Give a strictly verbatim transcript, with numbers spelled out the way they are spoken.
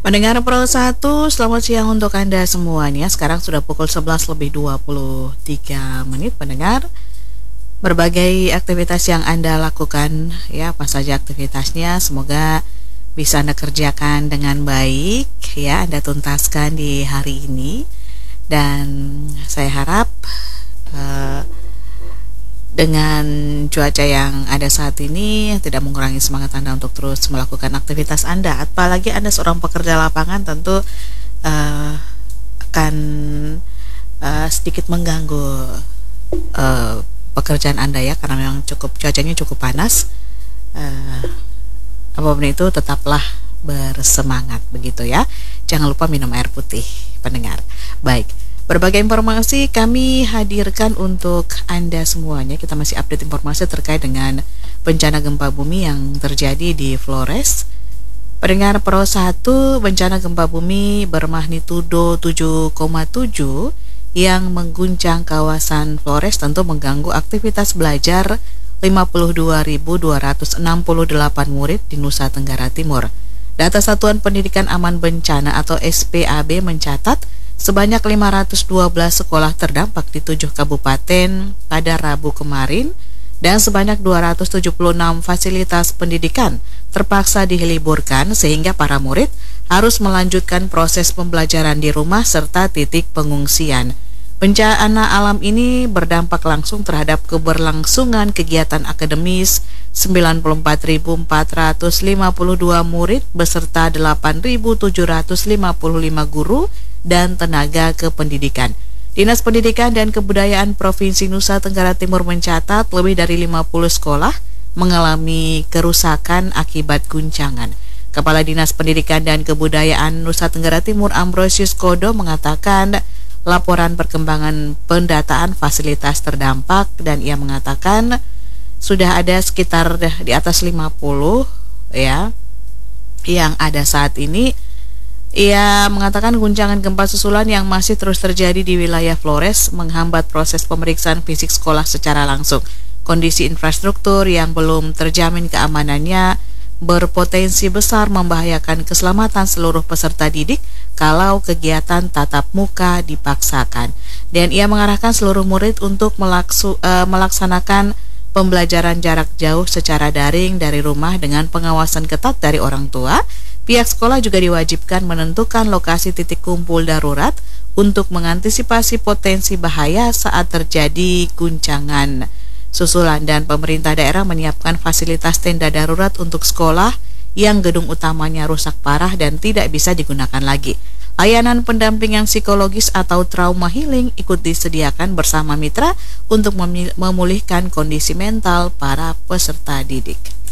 Pendengar Pro satu, selamat siang untuk Anda semuanya. Sekarang sudah pukul sebelas lebih dua puluh tiga menit, pendengar. Berbagai aktivitas yang Anda lakukan, ya, apa saja aktivitasnya, semoga bisa Anda kerjakan dengan baik, ya, Anda tuntaskan di hari ini. Dan saya harap uh, dengan cuaca yang ada saat ini tidak mengurangi semangat Anda untuk terus melakukan aktivitas Anda. Apalagi Anda seorang pekerja lapangan, tentu uh, akan uh, sedikit mengganggu uh, pekerjaan Anda, ya, karena memang cukup cuacanya cukup panas. Uh, apapun itu, tetaplah bersemangat, begitu ya. Jangan lupa minum air putih, pendengar. Baik. Berbagai informasi kami hadirkan untuk Anda semuanya. Kita masih update informasi terkait dengan bencana gempa bumi yang terjadi di Flores. Pendengar Pro satu, bencana gempa bumi bermagnitudo tujuh koma tujuh yang mengguncang kawasan Flores tentu mengganggu aktivitas belajar lima puluh dua ribu dua ratus enam puluh delapan murid di Nusa Tenggara Timur. Data Satuan Pendidikan Aman Bencana atau S P A B mencatat sebanyak lima ratus dua belas sekolah terdampak di tujuh kabupaten pada Rabu kemarin dan sebanyak dua ratus tujuh puluh enam fasilitas pendidikan terpaksa diliburkan sehingga para murid harus melanjutkan proses pembelajaran di rumah serta titik pengungsian. Bencana alam ini berdampak langsung terhadap keberlangsungan kegiatan akademis sembilan puluh empat ribu empat ratus lima puluh dua murid beserta delapan ribu tujuh ratus lima puluh lima guru dan tenaga kependidikan. Dinas Pendidikan dan Kebudayaan Provinsi Nusa Tenggara Timur mencatat lebih dari lima puluh sekolah mengalami kerusakan akibat guncangan. Kepala Dinas Pendidikan dan Kebudayaan Nusa Tenggara Timur Ambrosius Kodo mengatakan laporan perkembangan pendataan fasilitas terdampak dan ia mengatakan sudah ada sekitar di atas lima puluh, ya, yang ada saat ini. Ia mengatakan guncangan gempa susulan yang masih terus terjadi di wilayah Flores menghambat proses pemeriksaan fisik sekolah secara langsung. Kondisi infrastruktur yang belum terjamin keamanannya berpotensi besar membahayakan keselamatan seluruh peserta didik kalau kegiatan tatap muka dipaksakan. Dan ia mengarahkan seluruh murid untuk melaksu, uh, melaksanakan pembelajaran jarak jauh secara daring dari rumah dengan pengawasan ketat dari orang tua. Pihak sekolah juga diwajibkan menentukan lokasi titik kumpul darurat untuk mengantisipasi potensi bahaya saat terjadi guncangan susulan, dan pemerintah daerah menyiapkan fasilitas tenda darurat untuk sekolah yang gedung utamanya rusak parah dan tidak bisa digunakan lagi. Layanan pendampingan psikologis atau trauma healing ikut disediakan bersama mitra untuk memulihkan kondisi mental para peserta didik.